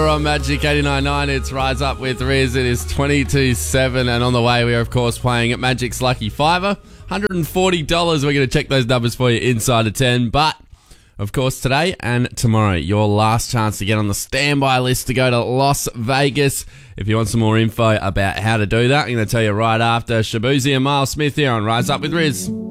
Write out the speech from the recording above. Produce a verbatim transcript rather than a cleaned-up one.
On Magic eighty-nine point nine, it's Rise Up with Riz. It is twenty-two seven, and on the way we are, of course, playing at Magic's Lucky Fiver. one hundred forty dollars. We're going to check those numbers for you inside of ten. But, of course, today and tomorrow, your last chance to get on the standby list to go to Las Vegas. If you want some more info about how to do that, I'm going to tell you right after Shabuzi and Miles Smith here on Rise Up with Riz.